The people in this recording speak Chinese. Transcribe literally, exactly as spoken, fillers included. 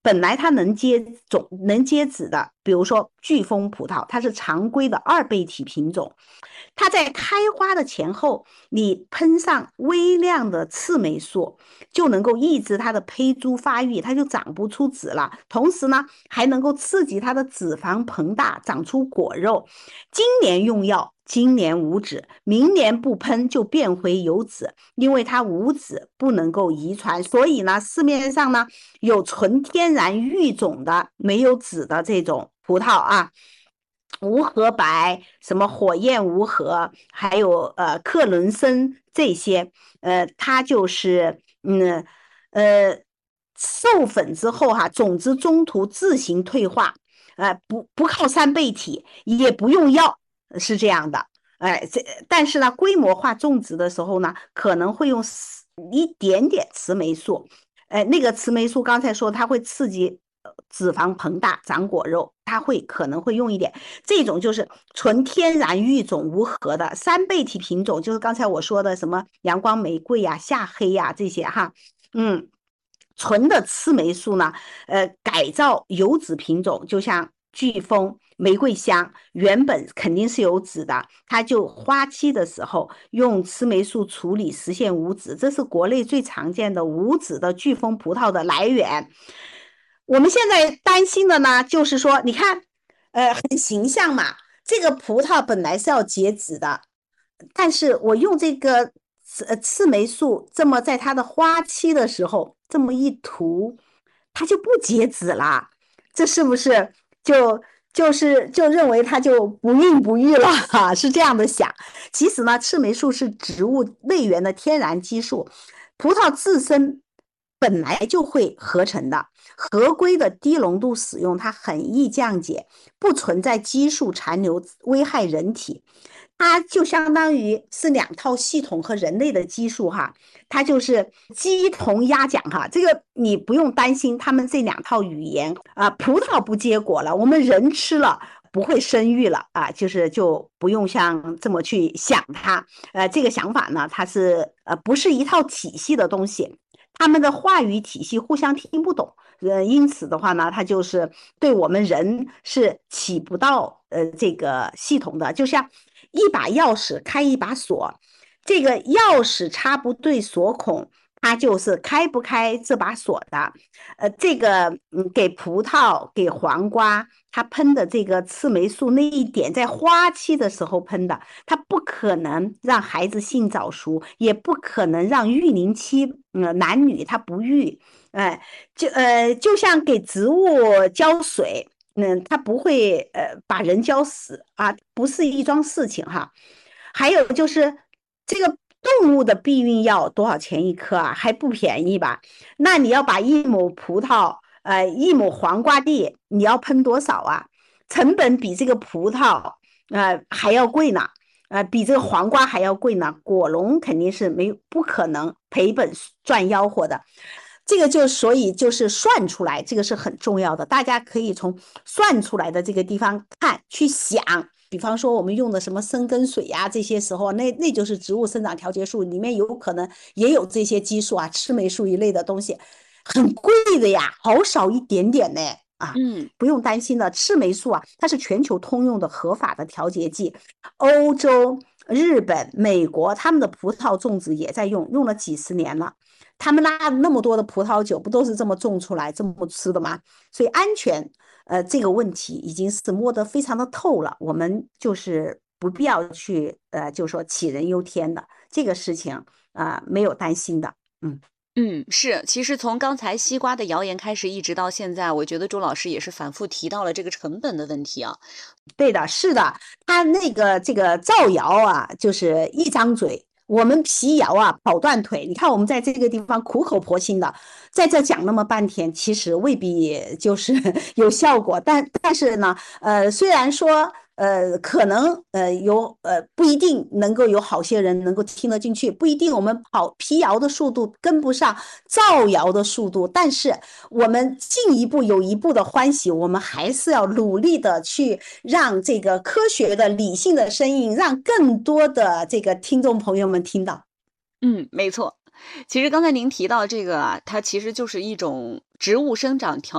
本来它能结种、能结籽的，比如说巨峰葡萄，它是常规的二倍体品种，它在开花的前后，你喷上微量的刺霉素，就能够抑制它的胚珠发育，它就长不出籽了。同时呢，还能够刺激它的脂肪膨大，长出果肉。今年用药，今年无籽，明年不喷就变回有籽，因为它无籽不能够遗传，所以呢，市面上呢有纯天然育种的没有籽的这种葡萄啊。无核白，什么火焰无核，还有呃克伦森这些，呃，它就是嗯呃授粉之后哈、种子中途自行退化，呃不不靠三倍体，也不用药，是这样的。哎，这但是呢，规模化种植的时候呢，可能会用一点点雌霉素，哎，那个雌霉素刚才说它会刺激呃脂肪膨大、长果肉，它会可能会用一点。这种就是纯天然育种无核的三倍体品种，就是刚才我说的什么阳光玫瑰呀、夏黑呀这些哈，嗯，纯的刺霉素呢，呃，改造有籽品种，就像飓风、玫瑰香，原本肯定是有籽的，它就花期的时候用刺霉素处理，实现无籽，这是国内最常见的无籽的飓风葡萄的来源。我们现在担心的呢，就是说，你看，呃，很形象嘛，这个葡萄本来是要结籽的，但是我用这个刺呃刺霉素，这么在它的花期的时候这么一涂，它就不结籽了，这是不是就就是就认为它就不孕不育了哈？是这样的想。其实呢，赤霉素是植物内源的天然激素，葡萄自身本来就会合成的，合规的低浓度使用它很易降解，不存在激素残留危害人体。它就相当于是两套系统和人类的激素哈，它就是鸡同鸭讲哈，这个你不用担心他们这两套语言啊。葡萄不结果了，我们人吃了不会生育了啊，就是就不用像这么去想它。呃，这个想法呢，它是呃不是一套体系的东西，他们的话语体系互相听不懂。呃，因此的话呢，它就是对我们人是起不到呃这个系统的，就像一把钥匙开一把锁，这个钥匙插不对锁孔，它就是开不开这把锁的。呃，这个嗯，给葡萄、给黄瓜，它喷的这个刺霉素那一点，在花期的时候喷的，它不可能让孩子性早熟，也不可能让育龄期嗯男女他不育。哎，就呃，就像给植物浇水，嗯，它不会呃把人浇死啊，不是一桩事情哈。还有就是这个动物的避孕药多少钱一颗啊？还不便宜吧？那你要把一亩葡萄，呃，一亩黄瓜地，你要喷多少啊？成本比这个葡萄呃还要贵呢。呃，比这个黄瓜还要贵呢，果农肯定是没有不可能赔本赚吆喝的。这个就所以就是算出来，这个是很重要的，大家可以从算出来的这个地方看去想。比方说我们用的什么生根水呀、这些时候那那就是植物生长调节素，里面有可能也有这些激素啊、赤霉素一类的东西，很贵的呀，好少一点点呢。啊， 嗯。 不用担心的，赤霉素啊，它是全球通用的合法的调节剂，欧洲、日本、美国他们的葡萄种植也在用，用了几十年了。他们拉那么多的葡萄酒，不都是这么种出来、这么吃的吗？所以安全，呃，这个问题已经是摸得非常的透了。我们就是不必要去，呃，就是说杞人忧天的这个事情啊、呃没有担心的。嗯。 嗯，是。其实从刚才西瓜的谣言开始，一直到现在，我觉得周老师也是反复提到了这个成本的问题啊。 对的，是的，他那个这个造谣啊，就是一张嘴，我们辟谣啊，跑断腿。你看我们在这个地方苦口婆心的在这讲那么半天，其实未必就是有效果。但但是呢，呃，虽然说呃可能呃有呃不一定能够有好些人能够听得进去，不一定我们跑辟谣的速度跟不上造谣的速度，但是我们进一步有一步的欢喜，我们还是要努力的去让这个科学的、理性的声音，让更多的这个听众朋友们听到。 嗯，没错。其实刚才您提到这个啊，它其实就是一种植物生长调